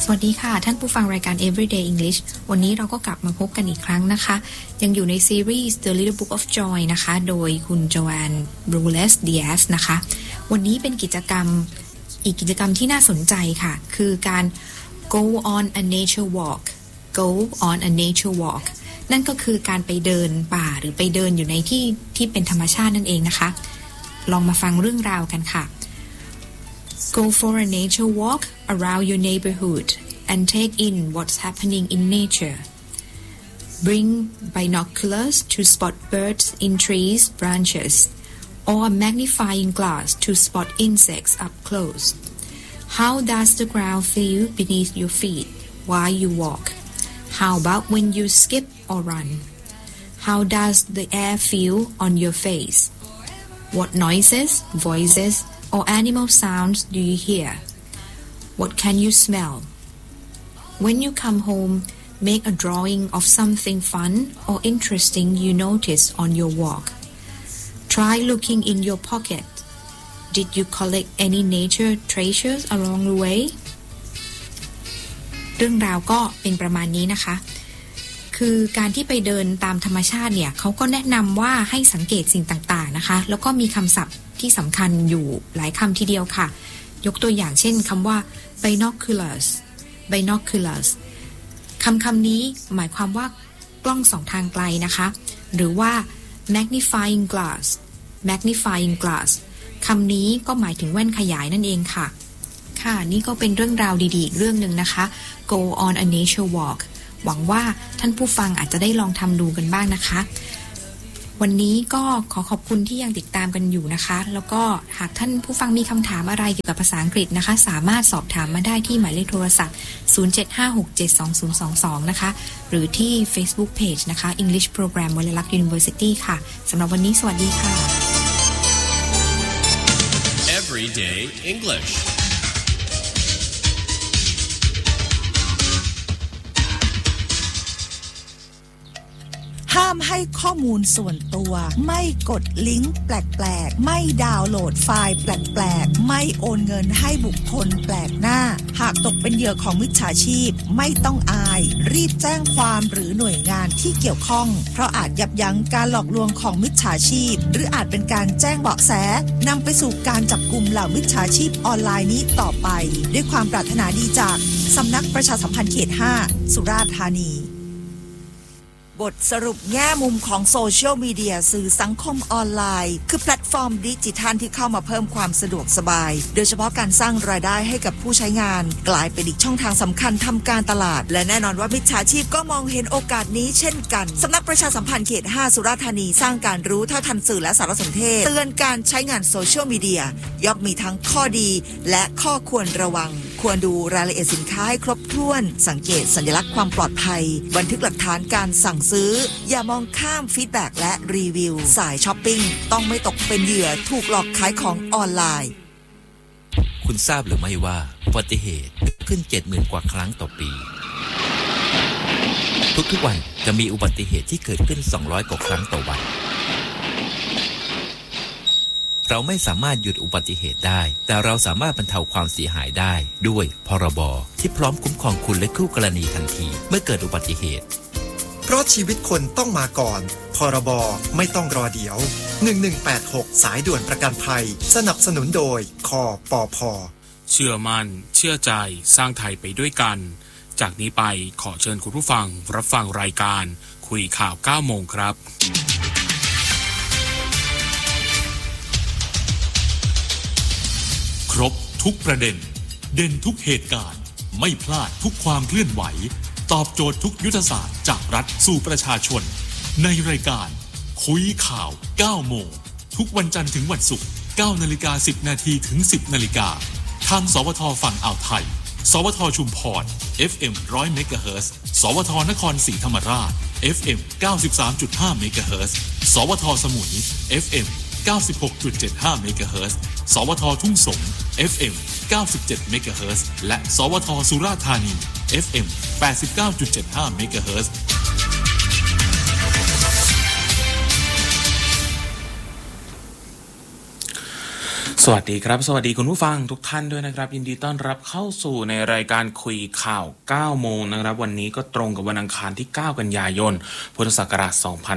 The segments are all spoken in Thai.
สวัสดีค่ะท่านผู้ฟังรายการ Everyday English วันนี้เราก็กลับมาพบกันอีกครั้งนะคะยังอยู่ในซีรีส์ The Little Book of Joy นะคะโดยคุณโจแอนบรูเลสดิแอสนะคะวันนี้เป็นกิจกรรมที่น่าสนใจค่ะคือการ go on a nature walk go on a nature walk นั่นก็คือการไปเดินป่าหรือไปเดินอยู่ในที่เป็นธรรมชาตินั่นเองนะคะลองมาฟังเรื่องราวกันค่ะGo for a nature walk around your neighborhood and take in what's happening in nature. Bring binoculars to spot birds in trees, branches, or a magnifying glass to spot insects up close. How does the ground feel beneath your feet while you walk? How about when you skip or run? How does the air feel on your face? What noises, voices,or animal sounds do you hear? What can you smell? When you come home, make a drawing of something fun or interesting you notice on your walk. Try looking in your pocket. Did you collect any nature treasures along the way? เรื่องราวก็เป็นประมาณนี้นะคะคือการที่ไปเดินตามธรรมชาติเนี่ยเขาก็แนะนำว่าให้สังเกตสิ่งต่างๆนะคะแล้วก็มีคำศัพท์ที่สำคัญอยู่หลายคำทีเดียวค่ะยกตัวอย่างเช่นคำว่า binoculars คำนี้หมายความว่ากล้องส่องทางไกลนะคะหรือว่า magnifying glass คำนี้ก็หมายถึงแว่นขยายนั่นเองค่ะค่ะนี่ก็เป็นเรื่องราวดีๆอีกเรื่องนึงนะคะ go on a nature walk หวังว่าท่านผู้ฟังอาจจะได้ลองทำดูกันบ้างนะคะวันนี้ก็ขอขอบคุณที่ยังติดตามกันอยู่นะคะแล้วก็หากท่านผู้ฟังมีคำถามอะไรเกี่ยวกับภาษาอังกฤษนะคะสามารถสอบถามมาได้ที่หมายเลขโทรศัพท์0756720022นะคะหรือที่ Facebook Page นะคะ English Program วลัยลักษณ์ University ค่ะสำหรับวันนี้สวัสดีค่ะ Everyday English ห้ามให้ข้อมูลส่วนตัวไม่กดลิงก์แปลกๆไม่ดาวน์โหลดไฟล์แปลกๆไม่โอนเงินให้บุคคลแปลกหน้าหากตกเป็นเหยื่อของมิจฉาชีพไม่ต้องอายรีบแจ้งความหรือหน่วยงานที่เกี่ยวข้องเพราะอาจยับยั้งการหลอกลวงของมิจฉาชีพหรืออาจเป็นการแจ้งเบาะแสนำไปสู่การจับกุมเหล่ามิจฉาชีพออนไลน์นี้ต่อไปด้วยความปรารถนาดีจากสำนักประชาสัมพันธ์เขต 5 สุราษฎร์ธานีบทสรุปแง่มุมของโซเชียลมีเดียสื่อสังคมออนไลน์คือแพลตฟอร์มดิจิทัลที่เข้ามาเพิ่มความสะดวกสบายโดยเฉพาะการสร้างรายได้ให้กับผู้ใช้งานกลายเป็นอีกช่องทางสำคัญทำการตลาดและแน่นอนว่ามิจฉาชีพก็มองเห็นโอกาสนี้เช่นกันสำนักประชาสัมพันธ์เขต 5 สุราษฎร์ธานีสร้างการรู้เท่าทันสื่อและสารสนเทศเตือนการใช้งานโซเชียลมีเดียย่อมมีทั้งข้อดีและข้อควรระวังควรดูรายละเอียดสินค้าให้ครบถ้วนสังเกตสัญลักษณ์ความปลอดภัยบันทึกหลักฐานการสั่งซื้ออย่ามองข้ามฟีดแบ็กและรีวิวสายช้อปปิ้งต้องไม่ตกเป็นเหยื่อถูกหลอกขายของออนไลน์คุณทราบหรือไม่ว่าอุบัติเหตุขึ้น 70,000 กว่าครั้งต่อปีทุกๆวันจะมีอุบัติเหตุที่เกิดขึ้น200 กว่าครั้งต่อวันเราไม่สามารถหยุดอุบัติเหตุได้แต่เราสามารถบรรเทาความเสียหายได้ด้วยพรบที่พร้อมคุ้มครองคุณและคู่กรณีทันทีเมื่อเกิดอุบัติเหตุเพราะชีวิตคนต้องมาก่อนพรบไม่ต้องรอเดี๋ยว1186สายด่วนประกันภัยสนับสนุนโดยคปภ. เชื่อมั่นเชื่อใจสร้างไทยไปด้วยกันจากนี้ไปขอเชิญคุณผู้ฟังรับฟังรายการคุยข่าว 9 โมงครับครบทุกประเด็นเด่นทุกเหตุการณ์ไม่พลาดทุกความเคลื่อนไหวตอบโจทย์ทุกยุทธศาสตร์จากรัฐสู่ประชาชนในรายการคุยข่าว 9 โมงทุกวันจันทร์ถึงวันศุกร์ 9:10 นาทีถึง 10 นาฬิกาทางสวทฝั่งอ่าวไทยสวทชุมพร FM 100 เมกะเฮิรตซ์สวทนครศรีธรรมราช FM 93.5 เมกะเฮิรตซ์สวทสมุย FM 96.75 เมกะเฮิรตซ์สวททุ่งสง FM 97 เมกะเฮิรตซ์และสวทสุราษฎร์ธานี FM 89.75 เมกะเฮิรตซ์สวัสดีครับสวัสดีคุณผู้ฟังทุกท่านด้วยนะครับยินดีต้อนรับเข้าสู่ในรายการคุยข่าว9โมงนะครับวันนี้ก็ตรงกับวันอังคารที่9กันยายนพุทธศักราช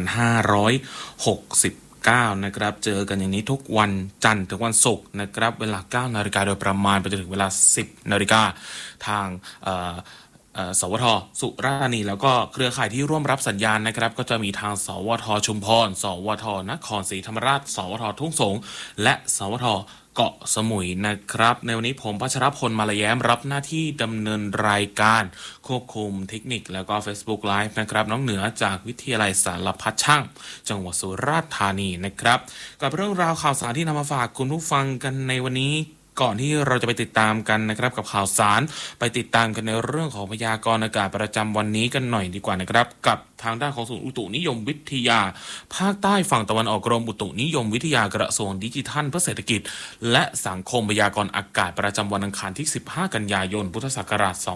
2569นะครับเจอกันอย่างนี้ทุกวันจันทร์ถึงวันศุกร์นะครับเวลา 9 นาฬิกาโดยประมาณไปจนถึงเวลา 10 นาฬิกาทางสวท.สุราษฎร์ธานีแล้วก็เครือข่ายที่ร่วมรับสัญญาณนะครับก็จะมีทางสวท.ชุมพรสวท.นครศรีธรรมราชสวท.ทุ่งสงและสวท.เกาะสมุยนะครับในวันนี้ผมพัชรพลมาลาแย้มรับหน้าที่ดำเนินรายการควบคุมเทคนิคแล้วก็ Facebook Live นะครับน้องเหนือจากวิทยาลัยสารพัดช่างจังหวัดสุราษฎร์ธานีนะครับกับเรื่องราวข่าวสารที่นำมาฝากคุณผู้ฟังกันในวันนี้ก่อนที่เราจะไปติดตามกันนะครับกับข่าวสารไปติดตามกันในเรื่องของพยากรณ์อากาศประจำวันนี้กันหน่อยดีกว่านะครับกับทางด้านของศูนย์อุตุนิยมวิทยาภาคใต้ฝั่งตะวันออกกรมอุตุนิยมวิทยากระทรวงดิจิทัลเพื่อเศรษฐกิจและสังคมพยากรณ์อากาศประจำวันอังคารที่15กันยายนพุทธศักราช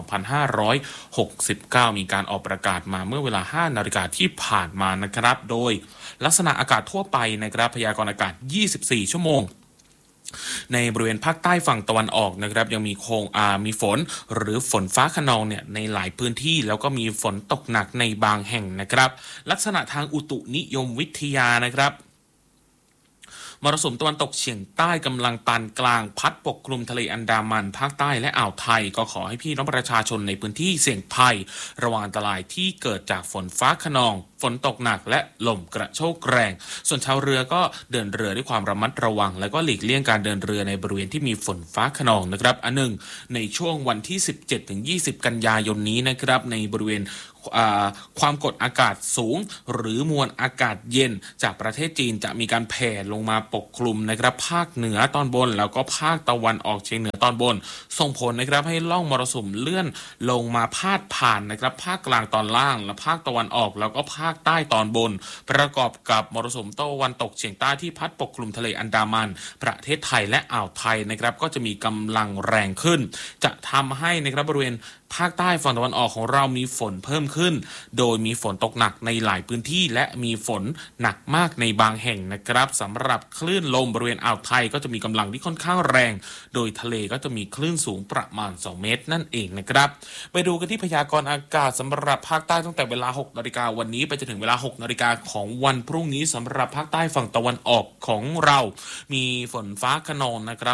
2569มีการออกประกาศมาเมื่อเวลา 5 นาฬิกาที่ผ่านมานะครับโดยลักษณะอากาศทั่วไปนะครับพยากรณ์อากาศ24ชั่วโมงในบริเวณภาคใต้ฝั่งตะวันออกนะครับยังมีฝนหรือฝนฟ้าคะนองเนี่ยในหลายพื้นที่แล้วก็มีฝนตกหนักในบางแห่งนะครับลักษณะทางอุตุนิยมวิทยานะครับมรสุมตะวันตกเฉียงใต้กำลังปานกลางพัดปกคลุมทะเลอันดามันภาคใต้และอ่าวไทยก็ขอให้พี่น้องประชาชนในพื้นที่เสี่ยงภัยระวังอันตรายที่เกิดจากฝนฟ้าคะนองฝนตกหนักและลมกระโชกแรงส่วนชาวเรือก็เดินเรือด้วยความระมัดระวังและก็หลีกเลี่ยงการเดินเรือในบริเวณที่มีฝนฟ้าคะนองนะครับอันหนึ่งในช่วงวันที่ 17-20 กันยายนนี้นะครับในบริเวณความกดอากาศสูงหรือมวลอากาศเย็นจากประเทศจีนจะมีการแผ่ลงมาปกคลุมนะครับภาคเหนือตอนบนแล้วก็ภาคตะวันออกเฉียงเหนือตอนบนส่งผลนะครับให้ล่องมรสุมเลื่อนลงมาพาดผ่านนะครับภาคกลางตอนล่างและภาคตะวันออกแล้วก็ภาคใต้ตอนบนประกอบกับมรสุมตะวันตกเฉียงใต้ที่พัดปกคลุมทะเลอันดามันประเทศไทยและอ่าวไทยนะครับก็จะมีกำลังแรงขึ้นจะทำให้นะครับบริเวณภาคใต้ฝั่งตะวันออกของเรามีฝนเพิ่มขึ้นโดยมีฝนตกหนักในหลายพื้นที่และมีฝนหนักมากในบางแห่งนะครับสำหรับคลื่นลมบริเวณอ่าวไทยก็จะมีกำลังที่ค่อนข้างแรงโดยทะเลก็จะมีคลื่นสูงประมาณ2เมตรนั่นเองนะครับไปดูกันที่พยากรณ์อากาศสำหรับภาคใต้ตั้งแต่เวลา 6 นาฬิกาวันนี้ไปจนถึงเวลา 6 นาฬิกาของวันพรุ่งนี้สำหรับภาคใต้ฝั่งตะวันออกของเรามีฝนฟ้าคะนองนะครับ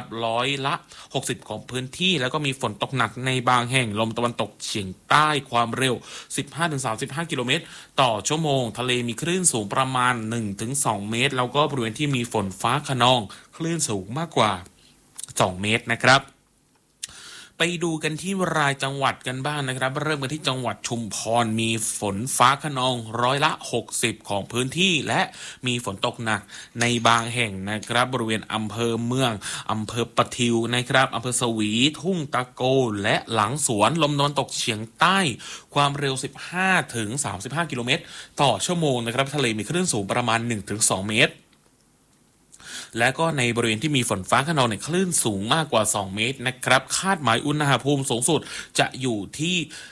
60%ของพื้นที่แล้วก็มีฝนตกหนักในบางแห่งลมตะวันตกเฉียงใต้ความเร็ว 15-35 กิโลเมตรต่อชั่วโมงทะเลมีคลื่นสูงประมาณ 1-2 เมตรแล้วก็บริเวณที่มีฝนฟ้าคะนองคลื่นสูงมากกว่า2 เมตรนะครับไปดูกันที่รายจังหวัดกันบ้างนะครับเริ่มกันที่จังหวัดชุมพรมีฝนฟ้าคะนอง60%ของพื้นที่และมีฝนตกหนักในบางแห่งนะครับบริเวณอำเภอเมืองอำเภอปะทิวนะครับอำเภอสวีทุ่งตะโกและหลังสวนลมตะวันตกเฉียงใต้ความเร็ว 15-35 กิโลเมตรต่อชั่วโมงนะครับทะเลมีคลื่นสูงประมาณ 1-2 เมตรและก็ในบริเวณที่มีฝนฟ้าคะนองคลื่นสูงมากกว่า2เมตรนะครับคาดหมายอุณหภูมิสูงสุดจะอยู่ที่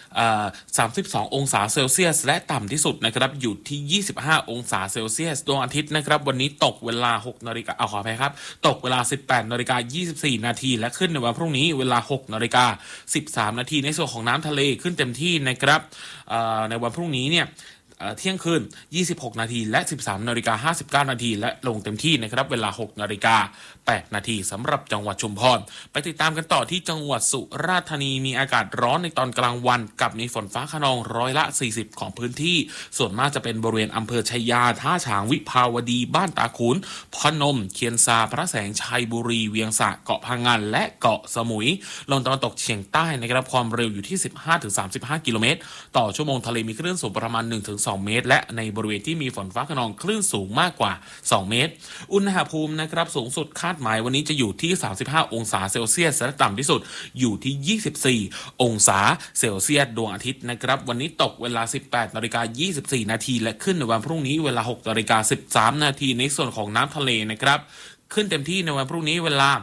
32 องศาเซลเซียสและต่ำที่สุดนะครับอยู่ที่25 องศาเซลเซียสดวงอาทิตย์นะครับวันนี้ตกเวลา 6 นาฬิกาขออภัยครับตกเวลา 18:24 นาทีและขึ้นในวันพรุ่งนี้เวลา 6:13 นาทีในส่วนของน้ำทะเลขึ้นเต็มที่นะครับในวันพรุ่งนี้เนี่ยเที่ยงคืน26 นาทีและ 13:59 นาทีและลงเต็มที่นะครับเวลา 6:08 นาทีสำหรับจังหวัดชุมพรไปติดตามกันต่อที่จังหวัดสุราษฎร์ธานีมีอากาศร้อนในตอนกลางวันกับมีฝนฟ้าคะนอง40%ของพื้นที่ส่วนมากจะเป็นบริเวณอำเภอชัยยาท่าฉางวิภาวดีบ้านตาขุนพนมเคียนซาพระแสงชัยบุรีเวียงสะเกาะพังงานและเกาะสมุยลมตะวันตกเฉียงใต้นะครับความเร็วอยู่ที่ 15-35 กิโลเมตรต่อชั่วโมงทะเลมีคลื่นสูงประมาณ 1-2 เมตรและในบริเวณที่มีฝนฟ้าคะนองคลื่นสูงมากกว่า2เมตรอุณหภูมินะครับสูงสุดคาดหมายวันนี้จะอยู่ที่35 องศาเซลเซียสและต่ำที่สุดอยู่ที่24 องศาเซลเซียสดวงอาทิตย์นะครับวันนี้ตกเวลา 18:24 นาทีและขึ้นในวันพรุ่งนี้เวลา 6:13 นาทีในส่วนของน้ำทะเลนะครับขึ้นเต็มที่ในวันพรุ่งนี้เวลา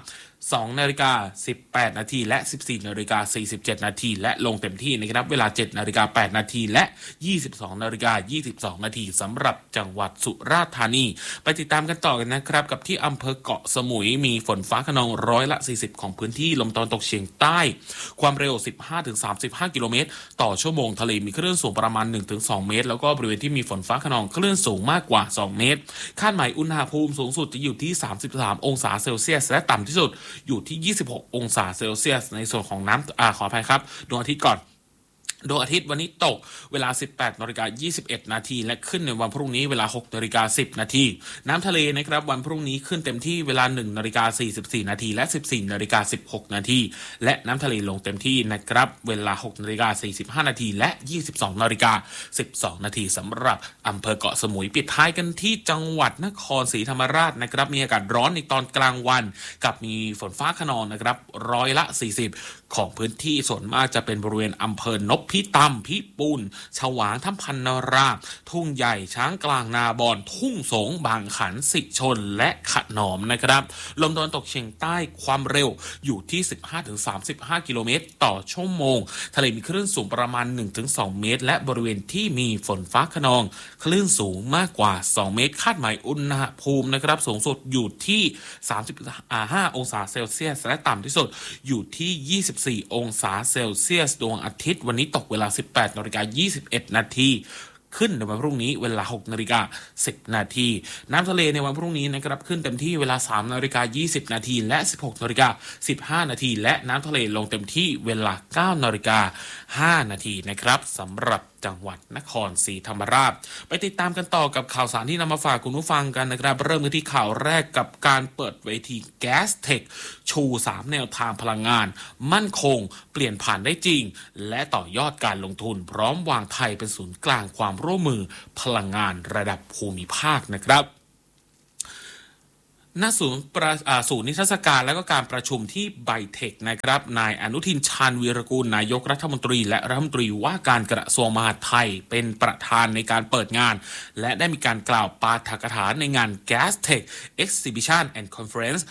2 นาฬิกา 18 นาทีและ 14 นาฬิกา 47 นาทีและลงเต็มที่นะครับเวลา 7 นาฬิกา 8 นาทีและ 22 นาฬิกา 22 นาทีสำหรับจังหวัดสุราษฎร์ธานีไปติดตามกันต่อกันนะครับกับที่อำเภอเกาะสมุยมีฝนฟ้าคะนอง40%ของพื้นที่ลมตะวันตกเฉียงใต้ความเร็ว 15-35 กิโลเมตรต่อชั่วโมงทะเลมีคลื่นสูงประมาณ 1-2 เมตรแล้วก็บริเวณที่มีฝนฟ้าคะนองคลื่นสูงมากกว่า 2 เมตรคาดหมายอุณหภูมิสูงสุดจะอยู่ที่ 33 องศาเซลเซียสและต่ำที่สุดอยู่ที่ 26 องศาเซลเซียสในส่วนของน้ำขออภัยครับดวงอาทิตย์ก่อนดวงอาทิตย์วันนี้ตกเวลา 18:21 นาทีและขึ้นในวันพรุ่งนี้เวลา 6:10 นาทีน้ำทะเลนะครับวันพรุ่งนี้ขึ้นเต็มที่เวลา 1:44 นาทีและ 14:16 นาทีและน้ำทะเลลงเต็มที่นะครับเวลา 6:45 นาทีและ 22:12 นาทีสำหรับอำเภอเกาะสมุยปิดท้ายกันที่จังหวัดนครศรีธรรมราชนะครับมีอากาศร้อนในตอนกลางวันกับมีฝนฟ้าคะนองนะครับ40%ของพื้นที่ส่วนมากจะเป็นบริเวณอำเภอนพิตำพิปูนฉวางถ้ำพันนาราทุ่งใหญ่ช้างกลางนาบอนทุ่งสงบางขันสิชนและขนอมนะครับลมตะวันตกเฉียงใต้ความเร็วอยู่ที่ 15-35 กิโลเมตรต่อชั่วโมงทะเลมีคลื่นสูงประมาณ 1-2 เมตรและบริเวณที่มีฝนฟ้าคะนองคลื่นสูงมากกว่า 2 เมตรคาดหมายอุณหภูมินะครับสูงสุดอยู่ที่ 35 องศาเซลเซียสและต่ำที่สุดอยู่ที่ 24 องศาเซลเซียสดวงอาทิตย์วันนี้ตกเวลา 18:21 นาทีขึ้นในวันพรุ่งนี้เวลา 6:10 นาทีน้ำทะเลในวันพรุ่งนี้นะครับขึ้นเต็มที่เวลา 3:20 นาทีและ 16:15 นาทีและน้ำทะเลลงเต็มที่เวลา 9:05 นาทีนะครับสำหรับจังหวัดนครศรีธรรมราชไปติดตามกันต่อกับข่าวสารที่นำมาฝากคุณผู้ฟังกันนะครับเริ่มกันที่ข่าวแรกกับการเปิดเวที Gas Tech ชู 3 แนวทางพลังงานมั่นคงเปลี่ยนผ่านได้จริงและต่อยอดการลงทุนพร้อมวางไทยเป็นศูนย์กลางความร่วมมือพลังงานระดับภูมิภาคนะครับณศูนย์นิทรรศการและก็การประชุมที่ไบเทคนะครับนายอนุทินชาญวีรกูลนายกรัฐมนตรีและรัฐมนตรีว่าการกระทรวงมหาดไทยเป็นประธานในการเปิดงานและได้มีการกล่าวปาฐกถาในงาน Gas Tech Exhibition and Conference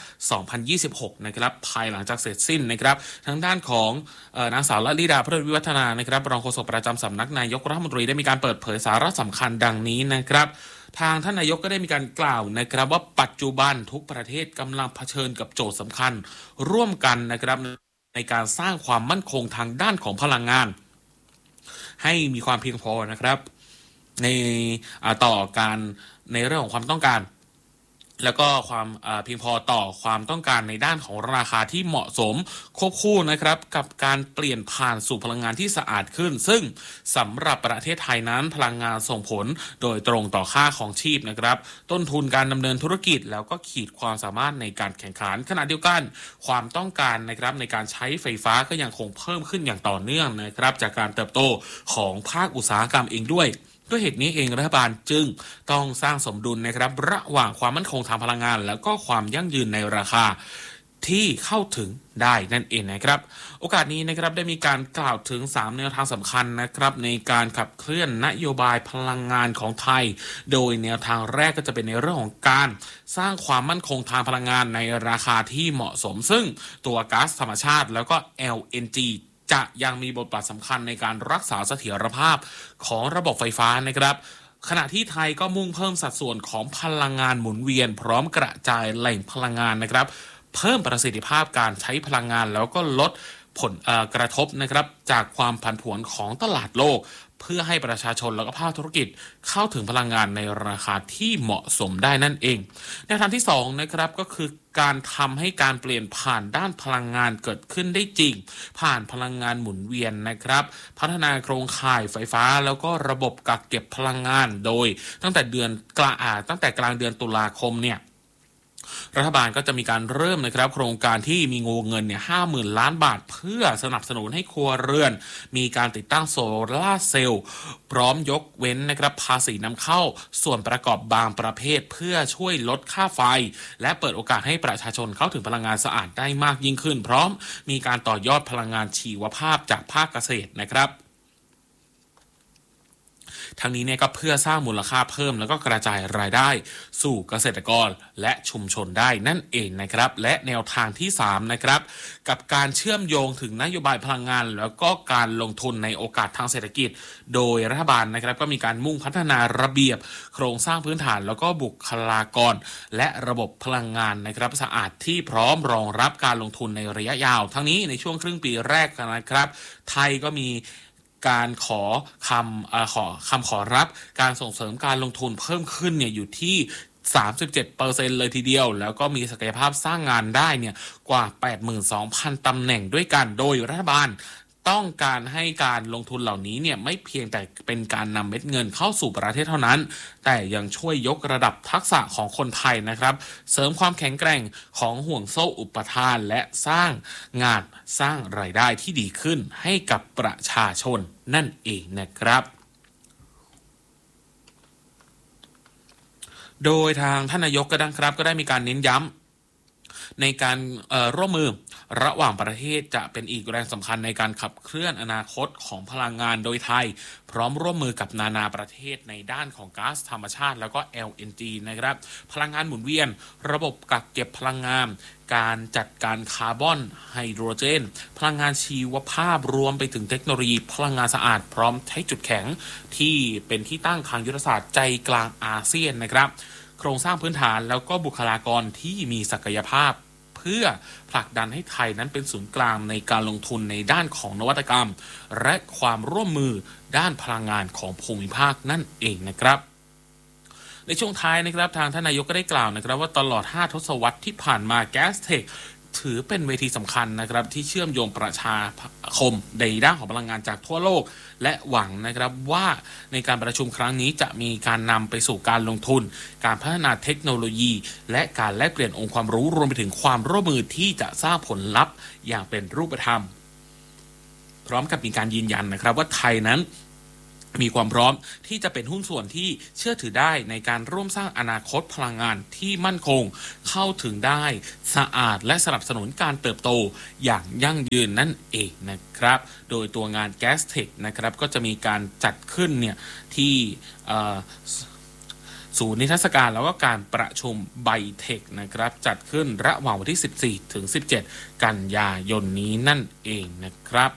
2026 นะครับภายหลังจากเสร็จสิ้นนะครับทางด้านของนางสาวละลิดาเพลิดวิวัฒนานะครับรองโฆษกประจำสำนักนายกรัฐมนตรีได้มีการเปิดเผยสาระสำคัญดังนี้นะครับทางท่านนายกก็ได้มีการกล่าวนะครับว่าปัจจุบันทุกประเทศกำลังเผชิญกับโจทย์สำคัญร่วมกันนะครับในการสร้างความมั่นคงทางด้านของพลังงานให้มีความเพียงพอนะครับในต่อการในเรื่องของความต้องการแล้วก็ความเพียงพอต่อความต้องการในด้านของราคาที่เหมาะสมควบคู่นะครับกับการเปลี่ยนผ่านสู่พลังงานที่สะอาดขึ้นซึ่งสำหรับประเทศไทยนั้นพลังงานส่งผลโดยตรงต่อค่าของชีพนะครับต้นทุนการดำเนินธุรกิจแล้วก็ขีดความสามารถในการแข่งขันขณะเดียวกันความต้องการนะครับในการใช้ไฟฟ้าก็ยังคงเพิ่มขึ้นอย่างต่อเนื่องนะครับจากการเติบโตของภาคอุตสาหกรรมเองด้วยเหตุนี้เองรัฐบาลจึงต้องสร้างสมดุลนะครับระหว่างความมั่นคงทางพลังงานแล้วก็ความยั่งยืนในราคาที่เข้าถึงได้นั่นเองนะครับโอกาสนี้นะครับได้มีการกล่าวถึง3แนวทางสำคัญนะครับในการขับเคลื่อนนโยบายพลังงานของไทยโดยแนวทางแรกก็จะเป็นในเรื่องของการสร้างความมั่นคงทางพลังงานในราคาที่เหมาะสมซึ่งตัวก๊าซธรรมชาติแล้วก็ LNGจะยังมีบทบาทสำคัญในการรักษาเสถียรภาพของระบบไฟฟ้านะครับขณะที่ไทยก็มุ่งเพิ่มสัดส่วนของพลังงานหมุนเวียนพร้อมกระจายแหล่งพลังงานนะครับเพิ่มประสิทธิภาพการใช้พลังงานแล้วก็ลดผลกระทบนะครับจากความผันผวนของตลาดโลกเพื่อให้ประชาชนแล้วก็ภาคธุรกิจเข้าถึงพลังงานในราคาที่เหมาะสมได้นั่นเองแนวทางที่2นะครับก็คือการทำให้การเปลี่ยนผ่านด้านพลังงานเกิดขึ้นได้จริงผ่านพลังงานหมุนเวียนนะครับพัฒนาโครงข่ายไฟฟ้าแล้วก็ระบบกักเก็บพลังงานโดยตั้งแต่กลางเดือนตุลาคมเนี่ยรัฐบาลก็จะมีการเริ่มนะครับโครงการที่มีวงเงินเนี่ย 50,000 ล้านบาทเพื่อสนับสนุนให้ครัวเรือนมีการติดตั้งโซลาร์เซลล์พร้อมยกเว้นนะครับภาษีนำเข้าส่วนประกอบบางประเภทเพื่อช่วยลดค่าไฟและเปิดโอกาสให้ประชาชนเข้าถึงพลังงานสะอาดได้มากยิ่งขึ้นพร้อมมีการต่อยอดพลังงานชีวภาพจากภาคเกษตรนะครับทั้งนี้เนี่ยก็เพื่อสร้างมูลค่าเพิ่มแล้วก็กระจายรายได้สู่เกษตรกรและชุมชนได้นั่นเองนะครับและแนวทางที่3นะครับกับการเชื่อมโยงถึงนโยบายพลังงานแล้วก็การลงทุนในโอกาสทางเศรษฐกิจโดยรัฐบาลนะครับก็มีการมุ่งพัฒนาระเบียบโครงสร้างพื้นฐานแล้วก็บุคลากรและระบบพลังงานนะครับสะอาดที่พร้อมรองรับการลงทุนในระยะยาวทั้งนี้ในช่วงครึ่งปีแรกนะครับไทยก็มีการขอรับการส่งเสริมการลงทุนเพิ่มขึ้นเนี่ยอยู่ที่ 37% เลยทีเดียวแล้วก็มีศักยภาพสร้างงานได้เนี่ยกว่า 82,000 ตำแหน่งด้วยกันโดยรัฐบาลต้องการให้การลงทุนเหล่านี้เนี่ยไม่เพียงแต่เป็นการนำเม็ดเงินเข้าสู่ประเทศเท่านั้นแต่ยังช่วยยกระดับทักษะของคนไทยนะครับเสริมความแข็งแกร่งของห่วงโซ่อุปทานและสร้างงานสร้างรายได้ที่ดีขึ้นให้กับประชาชนนั่นเองนะครับโดยทางท่านนายกก็ได้มีการเน้นย้ำในการร่วมมือระหว่างประเทศจะเป็นอีกแรงสำคัญในการขับเคลื่อนอนาคตของพลังงานโดยไทยพร้อมร่วมมือกับนานาประเทศในด้านของก๊าซธรรมชาติแล้วก็ LNG นะครับพลังงานหมุนเวียนระบบกักเก็บพลังงานการจัดการคาร์บอนไฮโดรเจนพลังงานชีวภาพรวมไปถึงเทคโนโลยีพลังงานสะอาดพร้อมใช้จุดแข็งที่เป็นที่ตั้งทางยุทธศาสตร์ใจกลางอาเซียนนะครับโครงสร้างพื้นฐานแล้วก็บุคลากรที่มีศักยภาพเพื่อผลักดันให้ไทยนั้นเป็นศูนย์กลางในการลงทุนในด้านของนวัตกรรมและความร่วมมือด้านพลังงานของภูมิภาคนั่นเองนะครับในช่วงท้ายนะครับทางท่านนายกก็ได้กล่าวนะครับว่าตลอด5ทศวรรษที่ผ่านมา Gastech ถือเป็นเวทีสำคัญนะครับที่เชื่อมโยงประชาคมในด้านของพลังงานจากทั่วโลกและหวังนะครับว่าในการประชุมครั้งนี้จะมีการนำไปสู่การลงทุนการพัฒนาเทคโนโลยีและการแลกเปลี่ยนองค์ความรู้รวมไปถึงความร่วมมือที่จะสร้างผลลัพธ์อย่างเป็นรูปธรรมพร้อมกับมีการยืนยันนะครับว่าไทยนั้นมีความพร้อมที่จะเป็นหุ้นส่วนที่เชื่อถือได้ในการร่วมสร้างอนาคตพลังงานที่มั่นคงเข้าถึงได้สะอาดและสนับสนุนการเติบโตอย่างยั่งยืนนั่นเองนะครับโดยตัวงาน Gastech นะครับก็จะมีการจัดขึ้นเนี่ยที่ศูนย์นิทรรศการแล้วก็การประชุมไบเทคนะครับจัดขึ้นระหว่างวันที่14ถึง17กันยายนนี้นั่นเองนะครับ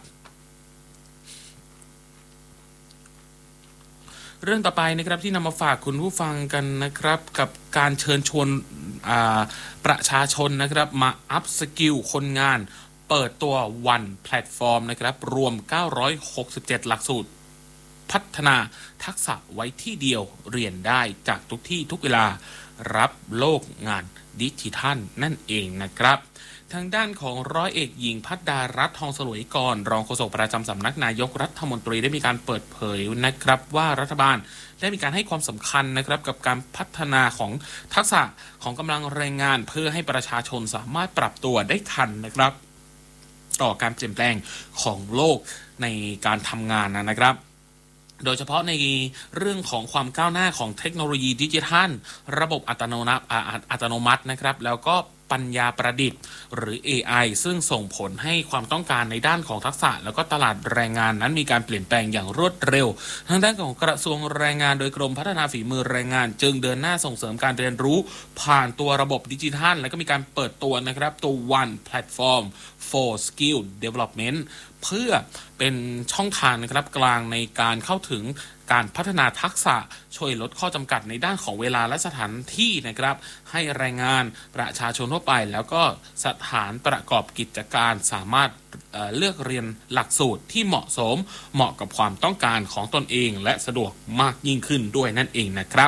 เรื่องต่อไปนะครับที่นำมาฝากคุณผู้ฟังกันนะครับกับการเชิญชวนประชาชนนะครับมาอัพสกิลคนงานเปิดตัววันแพลตฟอร์มนะครับรวม967หลักสูตรพัฒนาทักษะไว้ที่เดียวเรียนได้จากทุกที่ทุกเวลารับโลกงานดิจิทัลนั่นเองนะครับทางด้านของร้อยเอกหญิงภัทรดารัตน์ทองสลวยกรรองโฆษกประจำสำนักนายกรัฐมนตรีได้มีการเปิดเผยนะครับว่ารัฐบาลได้มีการให้ความสำคัญนะครับกับการพัฒนาของทักษะของกำลังแรงงานเพื่อให้ประชาชนสามารถปรับตัวได้ทันนะครับต่อการเปลี่ยนแปลงของโลกในการทำงานนะครับโดยเฉพาะในเรื่องของความก้าวหน้าของเทคโนโลยีดิจิทัลระบบอัตโนมัตินะครับแล้วก็ปัญญาประดิษฐ์หรือ AI ซึ่งส่งผลให้ความต้องการในด้านของทักษะแล้วก็ตลาดแรงงานนั้นมีการเปลี่ยนแปลงอย่างรวดเร็วทางด้านของกระทรวงแรงงานโดยกรมพัฒนาฝีมือแรงงานจึงเดินหน้าส่งเสริมการเรียนรู้ผ่านตัวระบบดิจิทัลและก็มีการเปิดตัวนะครับตัว One Platform for Skill Development เพื่อเป็นช่องทางนะครับกลางในการเข้าถึงการพัฒนาทักษะช่วยลดข้อจำกัดในด้านของเวลาและสถานที่นะครับให้แรงงานประชาชนทั่วไปแล้วก็สถานประกอบกิจการสามารถเลือกเรียนหลักสูตรที่เหมาะสมเหมาะกับความต้องการของตนเองและสะดวกมากยิ่งขึ้นด้วยนั่นเองนะครับ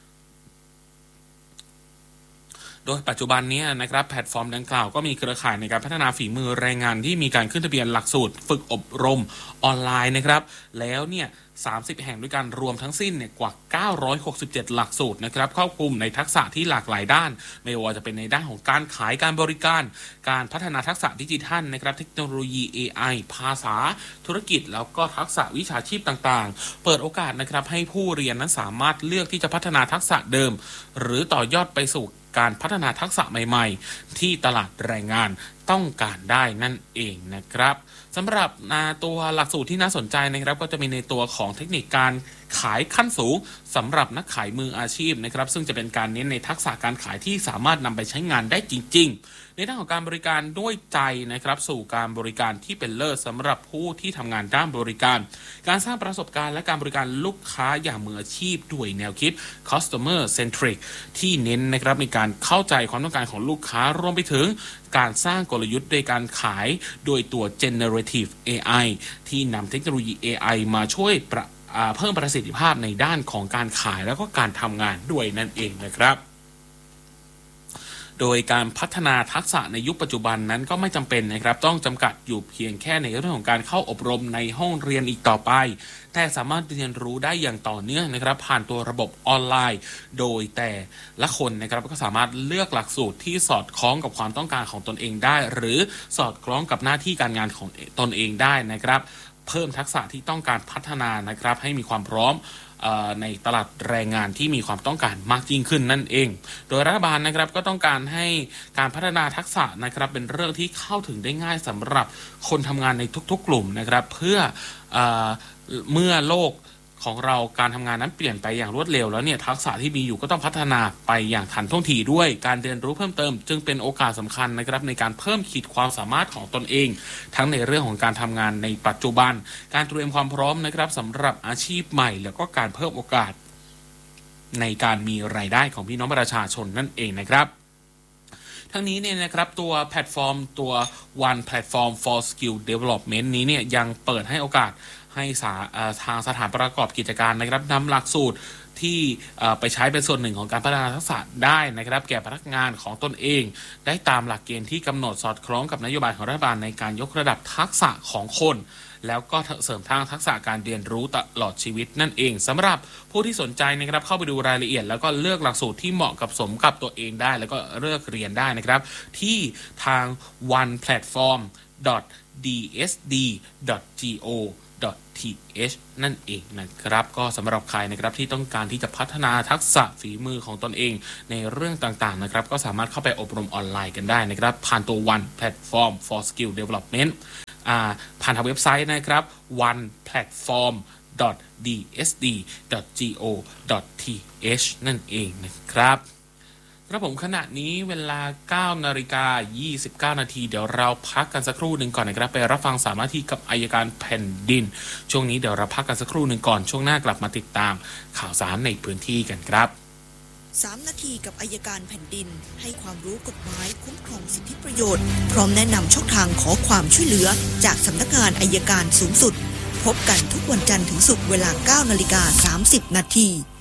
โดยปัจจุบันนี้นะครับแพลตฟอร์มดังกล่าวก็มีเครือข่ายในการพัฒนาฝีมือแรงงานที่มีการขึ้นทะเบียนหลักสูตรฝึกอบรมออนไลน์นะครับแล้วเนี่ย30แห่งด้วยกันรวมทั้งสิ้นเนี่ยกว่า967หลักสูตรนะครับครอบคลุมในทักษะที่หลากหลายด้านไม่ว่าจะเป็นในด้านของการขายการบริการการพัฒนาทักษะดิจิทัลนะครับเทคโนโลยี AI ภาษาธุรกิจแล้วก็ทักษะวิชาชีพต่างๆเปิดโอกาสนะครับให้ผู้เรียนนั้นสามารถเลือกที่จะพัฒนาทักษะเดิมหรือต่อยอดไปสู่การพัฒนาทักษะใหม่ๆที่ตลาดแรงงานต้องการได้นั่นเองนะครับสำหรับตัวหลักสูตรที่น่าสนใจนะครับก็จะมีในตัวของเทคนิคการขายขั้นสูงสำหรับนักขายมืออาชีพนะครับซึ่งจะเป็นการเน้นในทักษะการขายที่สามารถนำไปใช้งานได้จริงๆในด้านของการบริการด้วยใจนะครับสู่การบริการที่เป็นเลิศสำหรับผู้ที่ทำงานด้านบริการการสร้างประสบการณ์และการบริการลูกค้าอย่างมืออาชีพด้วยแนวคิด customer centric ที่เน้นนะครับในการเข้าใจความต้องการของลูกค้ารวมไปถึงการสร้างกลยุทธ์โดยการขายโดยตัว generative AI ที่นำเทคโนโลยี AI มาช่วยเพิ่มประสิทธิภาพในด้านของการขายแล้วก็การทำงานด้วยนั่นเองนะครับโดยการพัฒนาทักษะในยุคปัจจุบันนั้นก็ไม่จำเป็นนะครับต้องจำกัดอยู่เพียงแค่ในเรื่องของการเข้าอบรมในห้องเรียนอีกต่อไปแต่สามารถเรียนรู้ได้อย่างต่อเนื่องนะครับผ่านตัวระบบออนไลน์โดยแต่ละคนนะครับก็สามารถเลือกหลักสูตรที่สอดคล้องกับความต้องการของตนเองได้หรือสอดคล้องกับหน้าที่การงานของตนเองได้นะครับเพิ่มทักษะที่ต้องการพัฒนานะครับให้มีความพร้อมในตลาดแรงงานที่มีความต้องการมากยิ่งขึ้นนั่นเองโดยรัฐบาลนะครับก็ต้องการให้การพัฒนาทักษะนะครับเป็นเรื่องที่เข้าถึงได้ง่ายสำหรับคนทำงานในทุกๆกลุ่มนะครับเพื่อเมื่อโลกของเราการทำงานนั้นเปลี่ยนไปอย่างรวดเร็วแล้วเนี่ยทักษะที่มีอยู่ก็ต้องพัฒนาไปอย่างทันท่วงทีด้วยการเรียนรู้เพิ่มเติมจึงเป็นโอกาสสำคัญนะครับในการเพิ่มขีดความสามารถของตนเองทั้งในเรื่องของการทำงานในปัจจุบันการเตรียมความพร้อมนะครับสำหรับอาชีพใหม่แล้วก็การเพิ่มโอกาสในการมีรายได้ของพี่น้องประชาชนนั่นเองนะครับทั้งนี้เนี่ยนะครับตัวแพลตฟอร์มตัว One Platform for Skill Development นี้เนี่ยยังเปิดให้โอกาสให้ทางสถานประกอบกิจการนะครับนำหลักสูตรที่ไปใช้เป็นส่วนหนึ่งของการพัฒนาทักษะได้นะครับแก่พนักงานของตนเองได้ตามหลักเกณฑ์ที่กำหนดสอดคล้องกับนโยบายของรัฐบาลในการยกระดับทักษะของคนแล้วก็เสริมทางทักษะการเรียนรู้ตลอดชีวิตนั่นเองสำหรับผู้ที่สนใจนะครับเข้าไปดูรายละเอียดแล้วก็เลือกหลักสูตรที่เหมาะกับสมกับตัวเองได้แล้วก็เลือกเรียนได้นะครับที่ทาง oneplatform.dsd.go.th นั่นเองนะครับก็สำหรับใครนะครับที่ต้องการที่จะพัฒนาทักษะฝีมือของตนเองในเรื่องต่างๆนะครับก็สามารถเข้าไปอบรมออนไลน์กันได้นะครับผ่านตัว One Platform for Skill Development ผ่านทางเว็บไซต์นะครับ oneplatform.dsd.go.th นั่นเองนะครับครับผมขณะนี้เวลา 9:29 น.เดี๋ยวเราพักกันสักครู่หนึ่งก่อนนะครับไปรับฟัง3 นาทีกับอัยการแผ่นดินช่วงนี้เดี๋ยวเราพักกันสักครู่หนึ่งก่อนช่วงหน้ากลับมาติดตามข่าวสารในพื้นที่กันครับ 3 นาทีกับอัยการแผ่นดินให้ความรู้กฎหมายคุ้มครองสิทธิประโยชน์พร้อมแนะนำช่องทางขอความช่วยเหลือจากสำนักงานอัยการสูงสุดพบกันทุกวันจันทร์ถึงศุกร์เวลา 9:30 น.